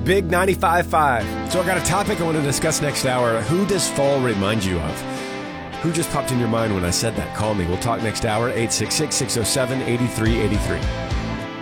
Big 95.5. So I got a topic I want to discuss next hour. Who does fall remind you of? Who just popped in your mind when I said that? Call me. We'll talk next hour, 866-607-8383.